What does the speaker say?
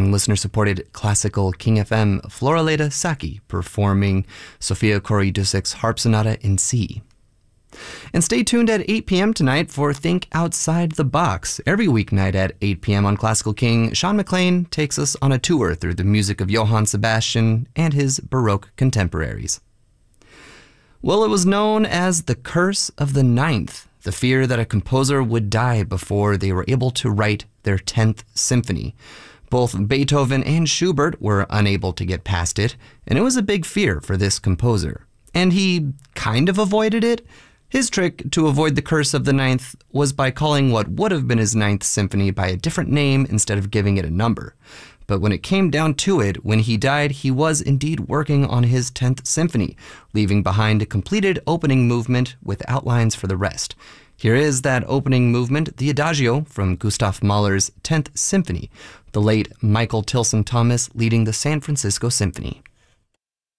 on listener-supported Classical King FM, Floraleda Saki performing Sofia Kory-Dussek's Harp Sonata in C. And stay tuned at 8 p.m. tonight for Think Outside the Box. Every weeknight at 8 p.m. on Classical King, Sean McLean takes us on a tour through the music of Johann Sebastian and his Baroque contemporaries. Well, it was known as the Curse of the Ninth, the fear that a composer would die before they were able to write their 10th symphony. Both Beethoven and Schubert were unable to get past it, and it was a big fear for this composer. And he kind of avoided it. His trick to avoid the curse of the ninth was by calling what would have been his ninth symphony by a different name instead of giving it a number. But when it came down to it, when he died, he was indeed working on his 10th symphony, leaving behind a completed opening movement with outlines for the rest. Here is that opening movement, the Adagio from Gustav Mahler's 10th Symphony, the late Michael Tilson Thomas leading the San Francisco Symphony.